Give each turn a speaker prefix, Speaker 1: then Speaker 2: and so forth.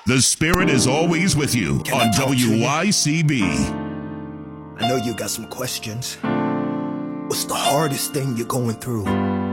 Speaker 1: The spirit is always with you
Speaker 2: Can I
Speaker 1: on
Speaker 2: talk to you?
Speaker 1: WYCB.
Speaker 2: I know you got some questions. What's the hardest thing you're going through?